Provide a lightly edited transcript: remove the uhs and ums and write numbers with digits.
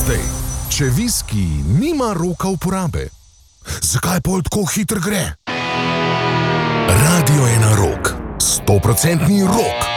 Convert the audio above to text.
zdaj, če viski nima roka uporabe, zakaj pol tako hitro gre? Radio je na rok, 100% rok.